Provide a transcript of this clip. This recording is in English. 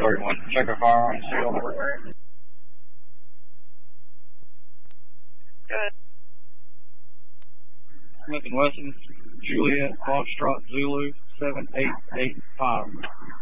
31. Check a firearm, seal. Good. Smith & Wesson, Juliet, Foxtrot, Zulu, 7885.